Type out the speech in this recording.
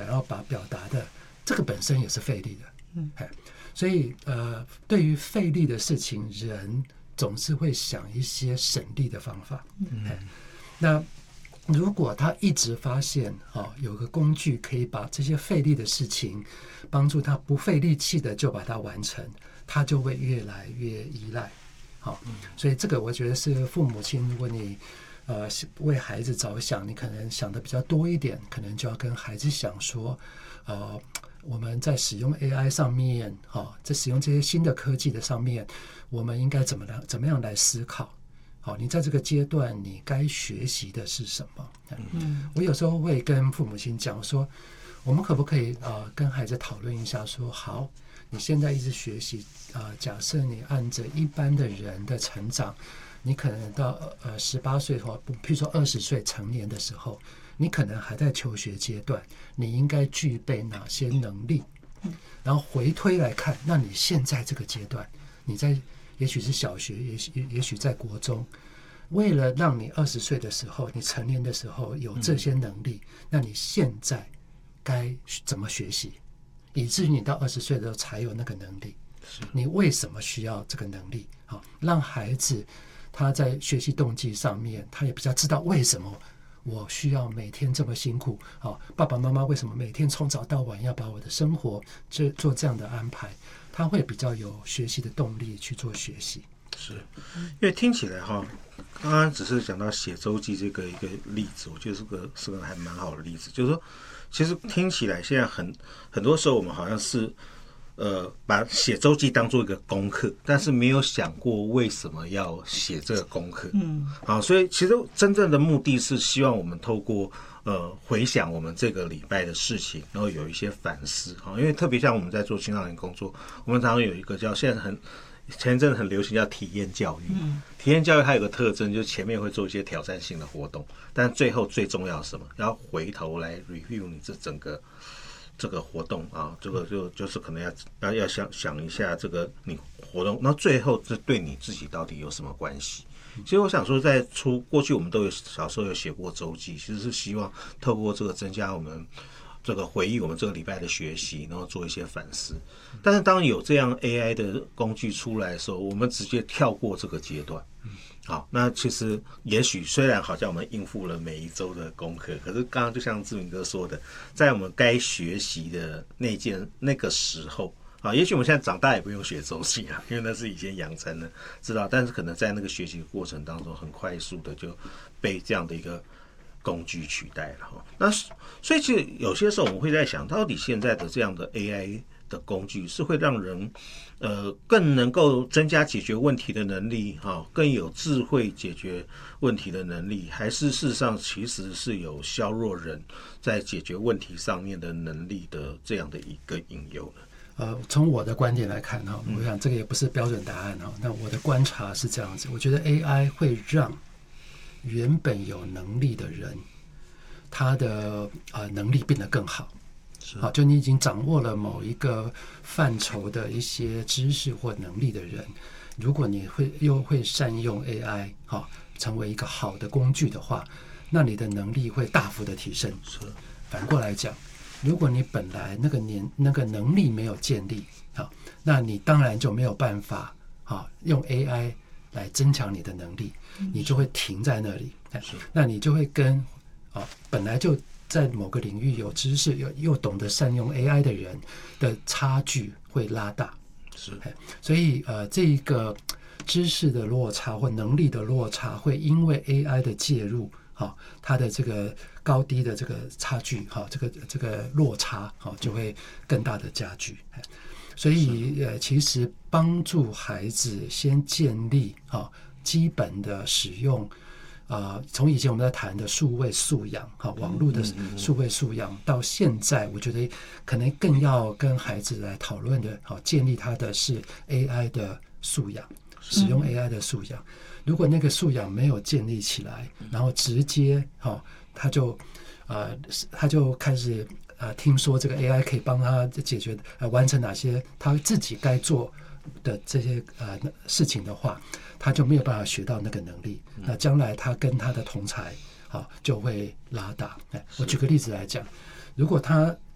要表达的，这个本身也是费力的。所以对于费力的事情，人总是会想一些省力的方法。那如果他一直发现有个工具可以把这些费力的事情帮助他不费力气的就把它完成，他就会越来越依赖。所以这个我觉得是父母亲，如果你为孩子着想，你可能想的比较多一点，可能就要跟孩子想说我们在使用 AI 上面在使用这些新的科技的上面，我们应该怎么样来思考。你在这个阶段你该学习的是什么？我有时候会跟父母亲讲说，我们可不可以跟孩子讨论一下说，好，你现在一直学习假设你按着一般的人的成长，你可能到18岁或譬如说20岁成年的时候，你可能还在求学阶段，你应该具备哪些能力？然后回推来看，那你现在这个阶段，你在也许是小学，也许在国中，为了让你20岁的时候，你成年的时候有这些能力，那你现在该怎么学习，以至于你到20岁的时候才有那个能力？你为什么需要这个能力？让孩子他在学习动机上面，他也比较知道为什么我需要每天这么辛苦。爸爸妈妈为什么每天从早到晚要把我的生活做这样的安排？他会比较有学习的动力去做学习。 是因为听起来刚刚只是讲到写周记这个一个例子，我觉得是个还蛮好的例子，就是说其实听起来现在很多时候我们好像是把写周记当做一个功课，但是没有想过为什么要写这个功课。所以其实真正的目的是希望我们透过回想我们这个礼拜的事情，然后有一些反思。因为特别像我们在做青少年工作，我们常常有一个叫现在前一阵很流行叫体验教育。体验教育它有个特征，就是前面会做一些挑战性的活动，但最后最重要是什么？要回头来 review 你整个这个活动这个就是可能要想一下这个你活动，那最后这对你自己到底有什么关系？其实我想说，过去我们都有小时候有写过周记，其实是希望透过这个增加我们这个回忆我们这个礼拜的学习，然后做一些反思。但是当有这样 AI 的工具出来的时候，我们直接跳过这个阶段。那其实也许虽然好像我们应付了每一周的功课，可是刚刚就像志明哥说的，在我们该学习的那个时候也许我们现在长大也不用学周记因为那是以前养成的知道，但是可能在那个学习的过程当中，很快速的就被这样的一个工具取代了。那所以其实有些时候我们会在想，到底现在的这样的 AI 的工具是会让人更能够增加解决问题的能力更有智慧解决问题的能力，还是事实上其实是有削弱人在解决问题上面的能力的这样的一个隐忧呢？ 从我的观点来看我想这个也不是标准答案那我的观察是这样子，我觉得 AI 会让原本有能力的人他的能力变得更好。就你已经掌握了某一个范畴的一些知识或能力的人，如果你又会善用 AI 成为一个好的工具的话，那你的能力会大幅的提升。反过来讲，如果你本来那个能力没有建立那你当然就没有办法用 AI 来增强你的能力，你就会停在那里。那你就会跟本来就在某个领域有知识又懂得善用 AI 的人的差距会拉大。所以这一个知识的落差或能力的落差会因为 AI 的介入它的这个高低的这个差距这个落差就会更大的加剧。所以其实帮助孩子先建立基本的使用从以前我们在谈的数位素养网络的数位素养到现在，我觉得可能更要跟孩子来讨论的建立他的是 AI 的素养，使用 AI 的素养。如果那个素养没有建立起来，然后直接他就开始听说这个 AI 可以帮他解决完成哪些他自己该做的这些事情的话，他就没有办法学到那个能力。那将来他跟他的同才就会拉大。我举个例子来讲，如果他